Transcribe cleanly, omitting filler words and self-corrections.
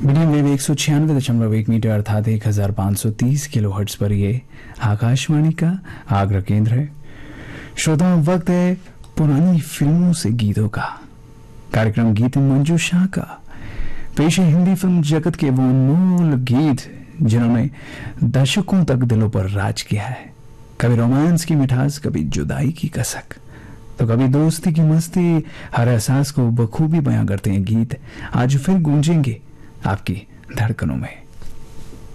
Medium wave 196.1 metre अर्थात 1530 kilo hertz पर ये आकाशवाणी का आगरा केंद्र है। श्रोताओं, वक्त है पुरानी फिल्मों से गीतों का। कार्यक्रम गीत मंजू शाह का पेश है हिंदी फिल्म जगत के वो अनमोल गीत जिन्होंने दशकों तक दिलों पर राज किया है। कभी रोमांस की मिठास, कभी जुदाई की कसक, तो कभी दोस्ती की मस्ती। हर एहसास को बखूबी बयां करते हैं गीत। आज फिर गूंजेंगे आपकी धड़कनों में।